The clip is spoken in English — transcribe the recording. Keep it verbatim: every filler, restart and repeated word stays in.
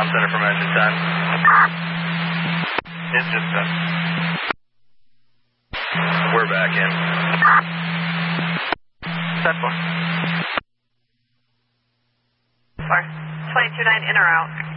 Tom Center from engine ten. Engine ten. We're back in. ten four. four. twenty-two nine in or out?